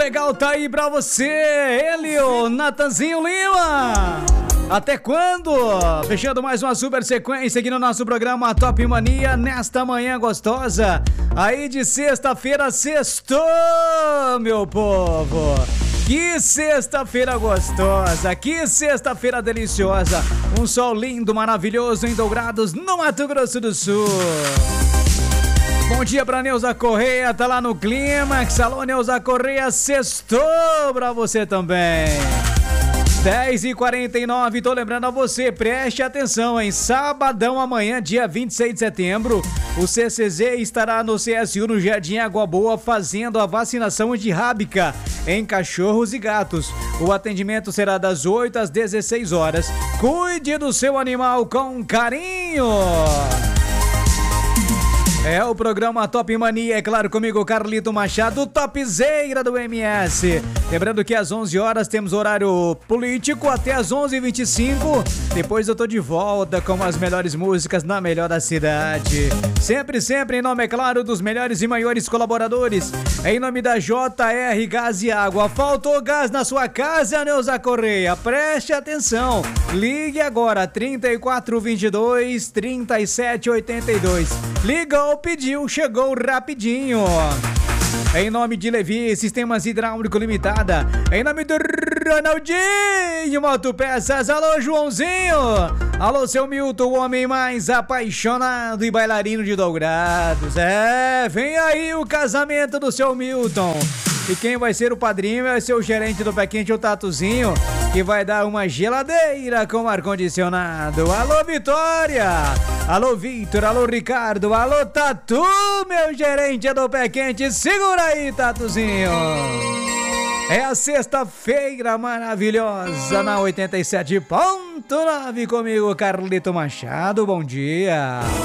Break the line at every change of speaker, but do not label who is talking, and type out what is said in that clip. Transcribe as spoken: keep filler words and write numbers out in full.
legal tá aí pra você, ele, o Natanzinho Lima. Até quando? Fechando mais uma super sequência aqui no nosso programa Top Mania, nesta manhã gostosa, aí de sexta-feira, sextou, meu povo. Que sexta-feira gostosa, que sexta-feira deliciosa. Um sol lindo, maravilhoso em Dourados, no Mato Grosso do Sul. Bom dia pra Neuza Correia, tá lá no Clímax. Alô, Neuza Correia, sextou pra você também. dez e quarenta e nove, tô lembrando a você, preste atenção, em sabadão amanhã, dia vinte e seis de setembro, o C C Z estará no C S U no Jardim Água Boa fazendo a vacinação de rábica em cachorros e gatos. O atendimento será das oito às dezesseis horas. Cuide do seu animal com carinho. É o programa Top Mania, é claro, comigo, Carlito Machado, topzeira do M S. Lembrando que às onze horas temos horário político até às onze e vinte e cinco. Depois eu tô de volta com as melhores músicas na melhor da cidade. Sempre, sempre em nome, é claro, dos melhores e maiores colaboradores. Em nome da J R Gás e Água. Faltou gás na sua casa, Neuza Correia? Preste atenção. Ligue agora, trinta e quatro, vinte e dois, trinta e sete, oitenta e dois. Ligou, pediu, chegou rapidinho. Em nome de Levi Sistemas Hidráulico Limitada. Em nome do Ronaldinho Motopeças. Alô, Joãozinho. Alô, seu Milton, o homem mais apaixonado e bailarino de Dourados. É, vem aí o casamento do seu Milton. E quem vai ser o padrinho vai ser o gerente do Pé Quente, o Tatuzinho, que vai dar uma geladeira com ar-condicionado. Alô, Vitória! Alô, Vitor! Alô, Ricardo! Alô, Tatu, meu gerente do Pé Quente! Segura aí, Tatuzinho! É a sexta-feira maravilhosa na oitenta e sete ponto nove comigo, Carlito Machado. Bom dia!